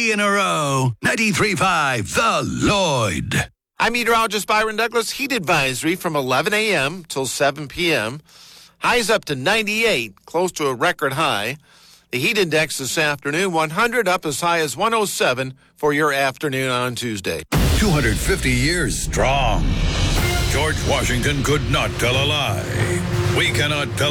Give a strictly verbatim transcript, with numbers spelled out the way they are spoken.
three in a row. ninety-three point five, The Lloyd. I'm meteorologist Byron Douglas. Heat advisory from eleven a.m. till seven p.m. Highs up to ninety-eight, close to a record high. The heat index this afternoon, one hundred, up as high as one oh seven for your afternoon on Tuesday. two hundred fifty years strong. George Washington could not tell a lie. We cannot tell